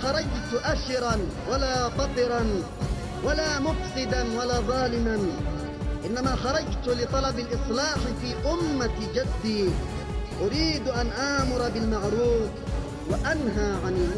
خرجت أشرا ولا بطرا ولا مفسدا ولا ظالما، إنما خرجت لطلب الإصلاح في أمة جدي. أريد أن آمر بالمعروف وأنهى عن المنكر.